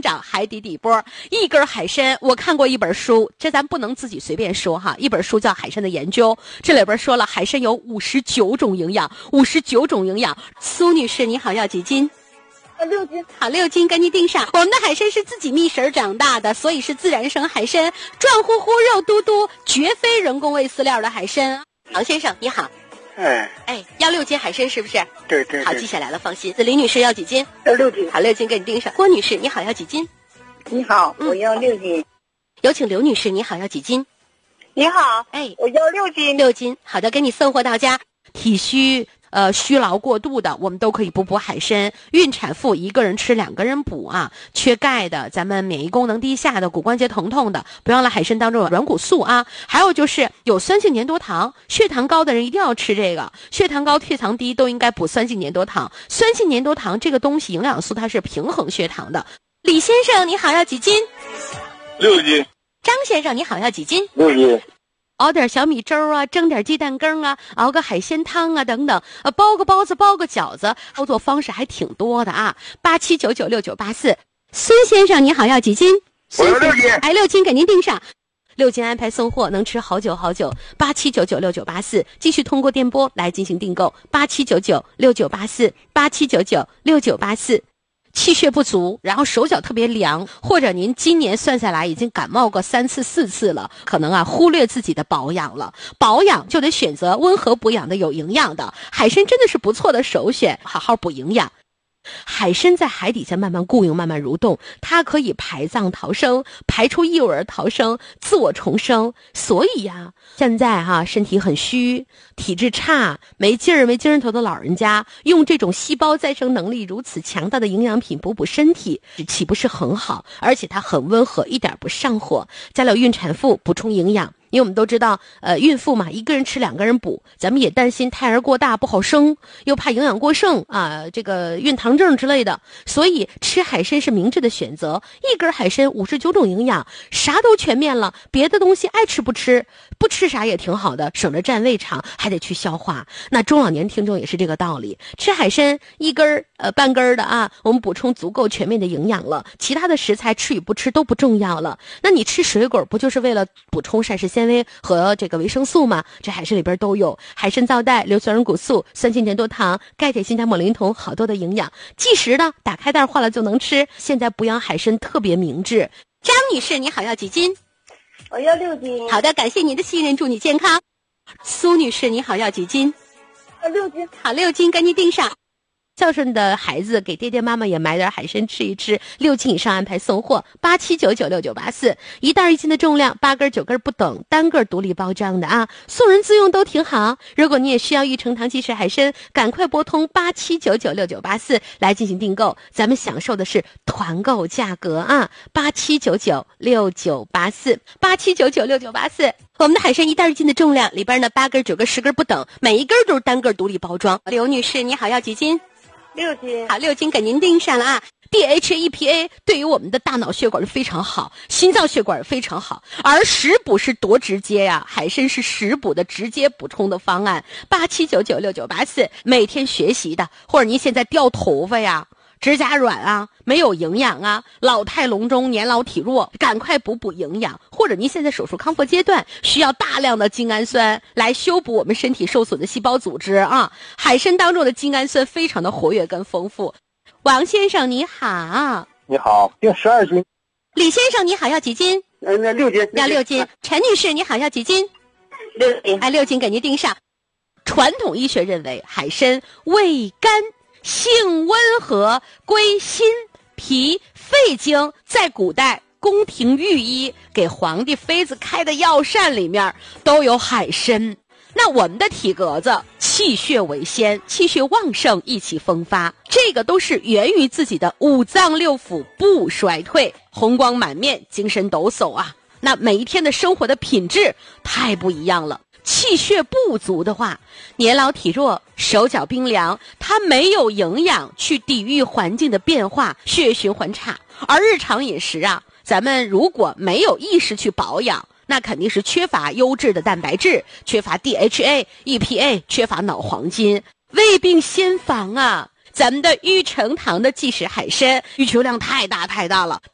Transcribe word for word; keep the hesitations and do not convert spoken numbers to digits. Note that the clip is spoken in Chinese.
长海底底波。一根海参，我看过一本书，这咱不能自己随便说哈，一本书叫《海参的研究》，这里边说了海参有五十九种营养，五十九种营养。苏女士你好，要几斤？ 六斤。 好，六斤给你定上。我们的海参是自己觅食长大的，所以是自然生海参，壮乎乎肉嘟嘟，绝非人工喂饲料的海参。王先生你好。 哎哎，要六斤海参是不是？ 对对对。 好，记下来了，放心。李女士要几斤？ 要六斤。 好，六斤给你定上。郭女士你好，要几斤？ 你好， 嗯、 我要六斤。 有请刘女士你好，要几斤？ 你好， 哎， 我要六斤。 六斤，好的，给你送货到家。体虚呃虚劳过度的，我们都可以补补海参。孕产妇一个人吃两个人补啊。缺钙的，咱们免疫功能低下的，骨关节疼痛的，不要忘了海参当中有软骨素啊。还有就是有酸性粘多糖，血糖高的人一定要吃这个，血糖高血糖低都应该补酸性粘多糖。酸性粘多糖这个东西营养素它是平衡血糖的。李先生你好，要几斤？ 六斤。 张先生你好，要几斤？ 六斤。 熬点小米粥啊，蒸点鸡蛋羹啊，熬个海鲜汤啊，等等，呃，包个包子，包个饺子，操作方式还挺多的啊。八七九九六九八四，孙先生你好，要几斤？ 我要六斤。 哎，六斤给您定上，六斤安排送货，能吃好久好久。八七九九六九八四，继续通过电波来进行订购。八七九九六九八四，八七九九六九八四。气血不足，然后手脚特别凉，或者您今年算下来已经感冒过三次四次了，可能啊忽略自己的保养了。保养就得选择温和补养的有营养的，海参真的是不错的首选，好好补营养。海参在海底下慢慢固硬，慢慢蠕动，它可以排脏逃生，排出异味而逃生，自我重生。所以呀、啊，现在哈、啊、身体很虚，体质差，没劲儿没精神头的老人家，用这种细胞再生能力如此强大的营养品补补身体，岂不是很好？而且它很温和，一点不上火。家里有孕产妇补充营养。因为我们都知道，呃，孕妇嘛，一个人吃两个人补，咱们也担心胎儿过大不好生，又怕营养过剩啊，这个孕糖症之类的，所以吃海参是明智的选择。一根海参五十九种营养，啥都全面了，别的东西爱吃不吃，不吃啥也挺好的，省着占胃肠，还得去消化。那中老年听众也是这个道理，吃海参一根呃半根的啊，我们补充足够全面的营养了，其他的食材吃与不吃都不重要了。那你吃水果不就是为了补充膳食纤维和这个维生素嘛？这海参里边都有海参皂苷、硫酸软骨素、酸性粘多糖、钙铁锌钾锰磷铜，好多的营养。即食的，打开袋化了就能吃。现在补养海参特别明智。张女士你好，要几斤？ 我要六斤。 好的，感谢您的信任，祝你健康。苏女士你好，要几斤？ 要六斤。 好，六斤给你定上。孝顺的孩子给爹爹妈妈也买点海参吃一吃，六斤以上安排送货。八七九九六九八四，一袋一斤的重量，八根九根不等，单个独立包装的啊，送人自用都挺好。如果你也需要玉成堂鸡翅海参，赶快拨通八七九九六九八四来进行订购，咱们享受的是团购价格啊，八七九九六九八四，八七九九六九八四。我们的海参一袋一斤的重量，里边呢八根九根十根不等，每一根都是单个独立包装。刘女士你好，要几斤？ 六斤。 好，六斤给您定上了啊。D H A E P A 对于我们的大脑血管是非常好，心脏血管非常好，而食补是多直接呀，海参是食补的直接补充的方案。八七九九六九八四，每天学习的，或者您现在掉头发呀，指甲软啊，没有营养啊，老态龙钟，年老体弱，赶快补补营养。或者您现在手术康复阶段，需要大量的精氨酸来修补我们身体受损的细胞组织啊。海参当中的精氨酸非常的活跃跟丰富。王先生你好。 你好，定十二斤。 李先生你好，要几斤？ 呃，那六斤。 要六斤。陈女士你好，要几斤？ 六斤。 哎，六斤给您定上。传统医学认为，海参味甘，性温和，归心脾肺经，在古代宫廷御医给皇帝妃子开的药膳里面都有海参。那我们的体格子气血为先，气血旺盛，意气风发，这个都是源于自己的五脏六腑不衰退，红光满面，精神抖擞啊。那每一天的生活的品质太不一样了。气血不足的话，年老体弱，手脚冰凉，它没有营养去抵御环境的变化，血液循环差。而日常饮食啊，咱们如果没有意识去保养，那肯定是缺乏优质的蛋白质，缺乏 D H A E P A， 缺乏脑黄金，未病先防啊。咱们的玉成堂的即食海参，需求量太大太大了，